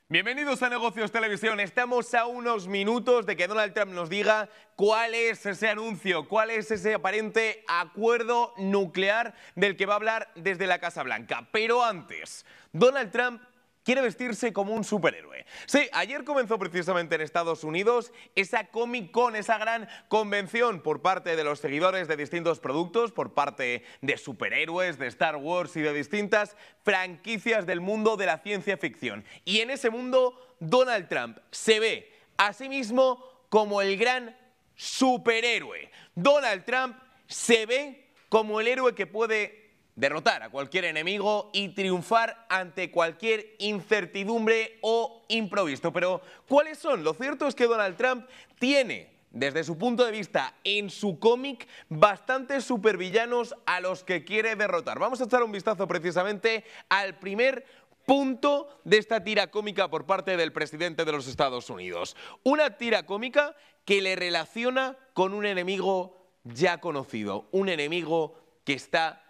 Bienvenidos a Negocios Televisión. Estamos a unos minutos de que Donald Trump nos diga cuál es ese anuncio, cuál es ese aparente acuerdo nuclear del que va a hablar desde la Casa Blanca. Pero antes, Donald Trump quiere vestirse como un superhéroe. Sí, ayer comenzó precisamente en Estados Unidos esa Comic Con, esa gran convención por parte de los seguidores de distintos productos, por parte de superhéroes, de Star Wars y de distintas franquicias del mundo de la ciencia ficción. Y en ese mundo, Donald Trump se ve a sí mismo como el gran superhéroe. Donald Trump se ve como el héroe que puede derrotar a cualquier enemigo y triunfar ante cualquier incertidumbre o imprevisto. Pero, ¿cuáles son? Lo cierto es que Donald Trump tiene, desde su punto de vista, en su cómic, bastantes supervillanos a los que quiere derrotar. Vamos a echar un vistazo precisamente al primer punto de esta tira cómica por parte del presidente de los Estados Unidos. Una tira cómica que le relaciona con un enemigo ya conocido, un enemigo que está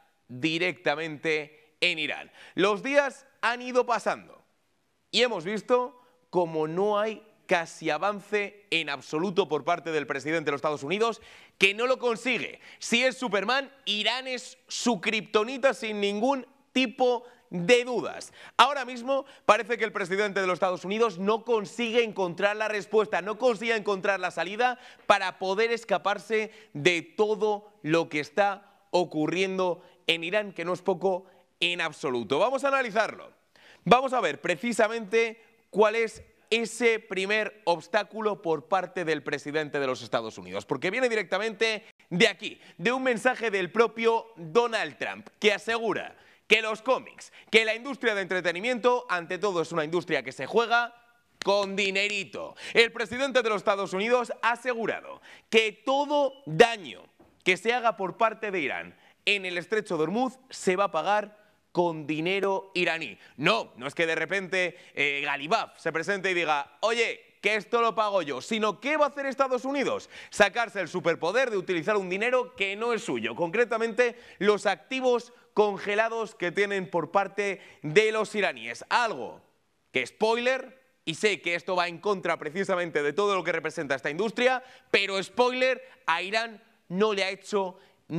directamente en Irán. Los días han ido pasando y hemos visto como no hay casi avance en absoluto por parte del presidente de los Estados Unidos, que no lo consigue. Si es Superman, Irán es su kriptonita sin ningún tipo de dudas. Ahora mismo parece que el presidente de los Estados Unidos no consigue encontrar la respuesta, no consigue encontrar la salida para poder escaparse de todo lo que está ocurriendo en Irán, que no es poco en absoluto. Vamos a analizarlo. Vamos a ver precisamente cuál es ese primer obstáculo por parte del presidente de los Estados Unidos, porque viene directamente de aquí, de un mensaje del propio Donald Trump, que asegura que los cómics, que la industria de entretenimiento, ante todo es una industria que se juega con dinerito. El presidente de los Estados Unidos ha asegurado que todo daño que se haga por parte de Irán en el estrecho de Hormuz se va a pagar con dinero iraní. No es que de repente Galibaf se presente y diga, oye, que esto lo pago yo, sino ¿qué va a hacer Estados Unidos? Sacarse el superpoder de utilizar un dinero que no es suyo, concretamente los activos congelados que tienen por parte de los iraníes. Algo que, spoiler, y sé que esto va en contra precisamente de todo lo que representa esta industria, pero spoiler, a Irán no le ha hecho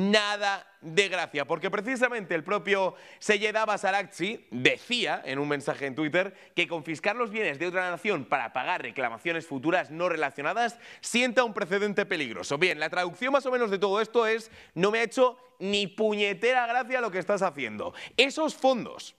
nada de gracia, porque precisamente el propio Seyed Abbas Araghchi decía en un mensaje en Twitter que confiscar los bienes de otra nación para pagar reclamaciones futuras no relacionadas sienta un precedente peligroso. Bien, la traducción más o menos de todo esto es: no me ha hecho ni puñetera gracia lo que estás haciendo. Esos fondos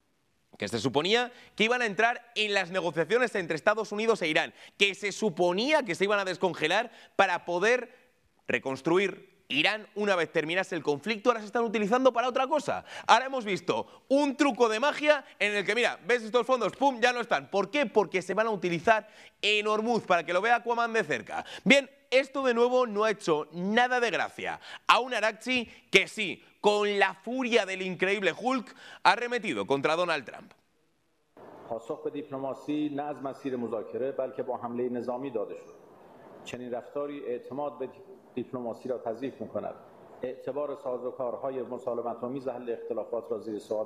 que se suponía que iban a entrar en las negociaciones entre Estados Unidos e Irán, que se suponía que se iban a descongelar para poder reconstruir Irán una vez terminase el conflicto, ahora se están utilizando para otra cosa. Ahora hemos visto un truco de magia en el que, mira, ves estos fondos, ¡pum!, ya no están. ¿Por qué? Porque se van a utilizar en Hormuz, para que lo vea Aquaman de cerca. Bien, esto de nuevo no ha hecho nada de gracia a un Araghchi que sí, con la furia del increíble Hulk, ha arremetido contra Donald Trump. پاسخ به دیپلماسی نه از مسیر مذاکره بلکه با حمله نظامی داده شد. چنین رفتاری اعتماد به دیپلماسی را تضعیف می‌کند. اعتبار سازوکارهای مسالمت‌آمیز حل اختلافات را زیر سوال